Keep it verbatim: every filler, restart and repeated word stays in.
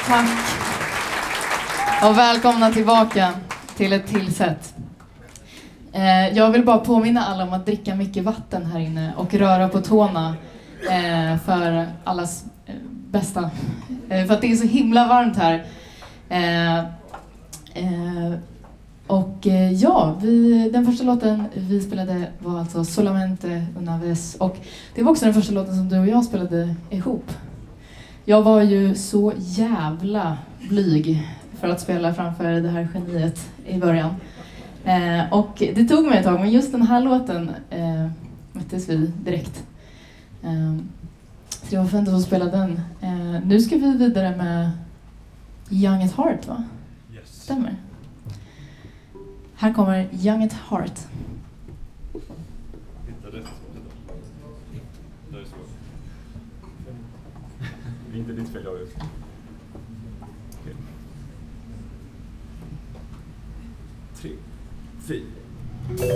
Tack. Och välkomna tillbaka till ett till sätt. Eh, jag vill bara påminna alla om att dricka mycket vatten här inne och röra på tårna eh, för allas eh, bästa. Eh, för att det är så himla varmt här. Eh, eh, och eh, ja, vi, den första låten vi spelade var alltså Solamente una vez. Och det var också den första låten som du och jag spelade ihop. Jag var ju så jävla blyg för att spela framför det här geniet i början. Eh, och det tog mig ett tag, men just den här låten eh, möttes vi direkt. Eh, så det var fint att få spela den. Eh, nu ska vi vidare med Young at Heart, va? Yes. Stämmer. Här kommer Young at Heart. Hitta rätt. Det är så. Det är inte ditt fel, jag vet. Okej. Tre, fyra.